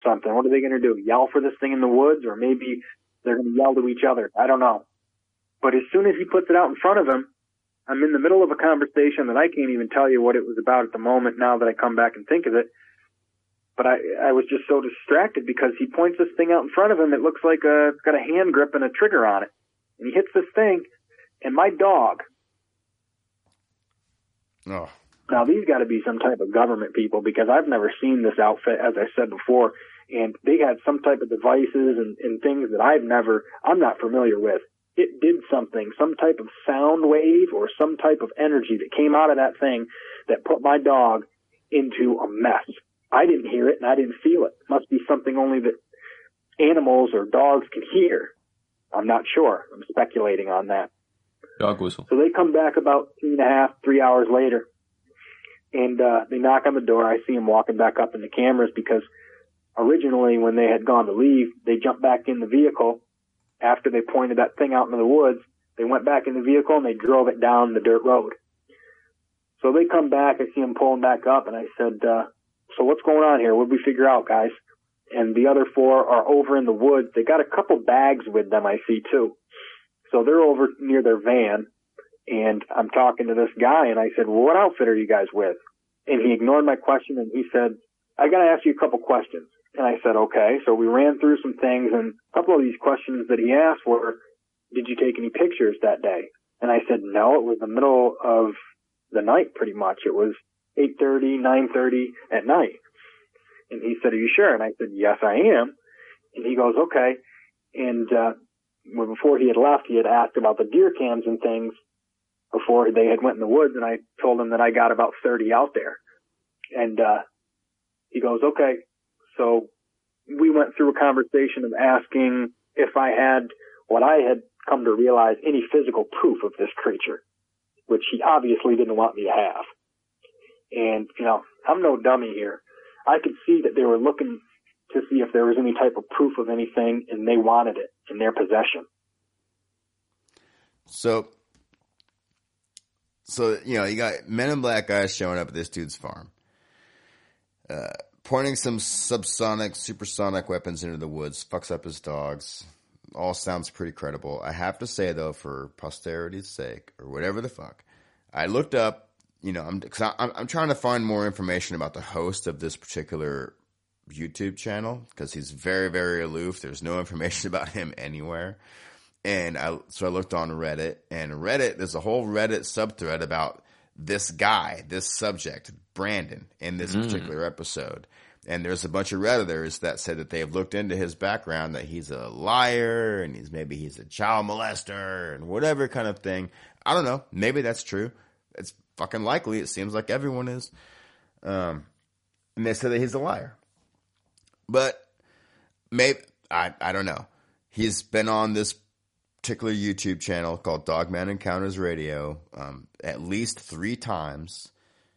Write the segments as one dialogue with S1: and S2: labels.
S1: something. What are they going to do? Yell for this thing in the woods? Or maybe they're going to yell to each other. I don't know. But as soon as he puts it out in front of him, I'm in the middle of a conversation that I can't even tell you what it was about at the moment now that I come back and think of it. But I was just so distracted because he points this thing out in front of him. It looks like it's got a hand grip and a trigger on it. And he hits this thing, and my dog.
S2: Oh.
S1: Now, these got to be some type of government people because I've never seen this outfit, as I said before. And they had some type of devices and things that I'm not familiar with. It did something, some type of sound wave or some type of energy that came out of that thing that put my dog into a mess. I didn't hear it and I didn't feel it. It must be something only that animals or dogs can hear. I'm not sure. I'm speculating on that.
S3: Dog whistle.
S1: So they come back about 2.5, 3 hours later, and they knock on the door. I see them walking back up in the cameras because originally when they had gone to leave, they jumped back in the vehicle. After they pointed that thing out into the woods, they went back in the vehicle and they drove it down the dirt road. So they come back. I see them pulling back up, and I said, so what's going on here? What did we figure out, guys? And the other 4 are over in the woods. They got a couple bags with them, I see, too. So they're over near their van, and I'm talking to this guy, and I said, well, what outfit are you guys with? And he ignored my question, and he said, I got to ask you a couple questions. And I said, okay. So we ran through some things, and a couple of these questions that he asked were, did you take any pictures that day? And I said, no, it was the middle of the night pretty much. It was 8:30, 9:30 at night. And he said, are you sure? And I said, yes, I am. And he goes, okay. And before he had left, he had asked about the deer cams and things before they had went in the woods, and I told him that I got about 30 out there. And he goes, okay. So we went through a conversation of asking if I had what I had come to realize, any physical proof of this creature, which he obviously didn't want me to have. And, you know, I'm no dummy here. I could see that they were looking to see if there was any type of proof of anything, and they wanted it in their possession.
S2: So you know, you got Men in Black guys showing up at this dude's farm, pointing some subsonic, supersonic weapons into the woods, fucks up his dogs. All sounds pretty credible. I have to say, though, for posterity's sake, or whatever the fuck, I looked up, you know, I'm trying to find more information about the host of this particular YouTube channel, because he's very, very aloof. There's no information about him anywhere. And so I looked on Reddit, and there's a whole Reddit subthread about this guy, this subject, Brandon, in this particular episode. And there's a bunch of Redditors that said that they've looked into his background, that he's a liar, and maybe he's a child molester, and whatever kind of thing. I don't know. Maybe that's true. It's fucking likely. It seems like everyone is. And they said that he's a liar. But maybe, I don't know. He's been on this particular YouTube channel called Dogman Encounters Radio at least 3 times.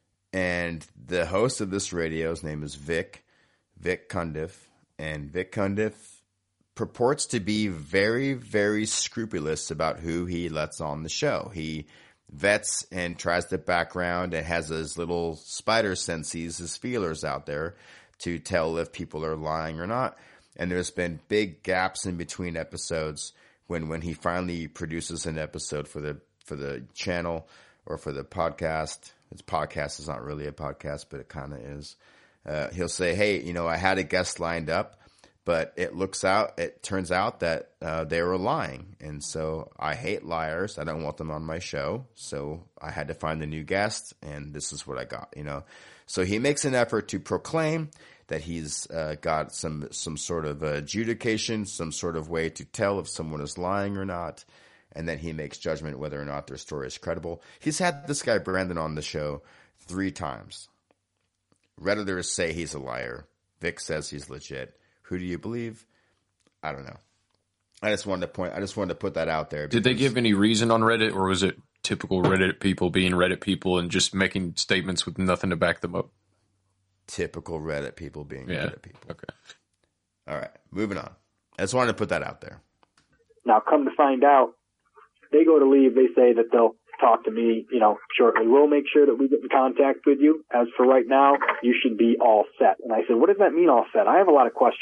S2: And the host of this radio's name is Vic Cundiff. And Vic Cundiff purports to be very, very scrupulous about who he lets on the show. He vets and tries to background and has his little spider senses, his feelers out there to tell if people are lying or not. And there's been big gaps in between episodes when he finally produces an episode for the channel or for the podcast. His podcast is not really a podcast, but it kind of is. He'll say, hey, you know, I had a guest lined up, but it turns out that they were lying. And so I hate liars. I don't want them on my show. So I had to find a new guest, and this is what I got, you know. So he makes an effort to proclaim that he's got some sort of adjudication, some sort of way to tell if someone is lying or not. And then he makes judgment whether or not their story is credible. He's had this guy Brandon on the show 3 times. Redditors say he's a liar. Vic says he's legit. Who do you believe? I don't know. I just wanted to put that out there.
S3: Did they give any reason on Reddit, or was it typical Reddit people being Reddit people and just making statements with nothing to back them up?
S2: Typical Reddit people being Reddit people.
S3: Okay.
S2: All right. Moving on. I just wanted to put that out there.
S1: Now, come to find out, they go to leave. They say that they'll talk to me, you know, shortly. We'll make sure that we get in contact with you. As for right now, you should be all set. And I said, what does that mean, all set? I have a lot of questions.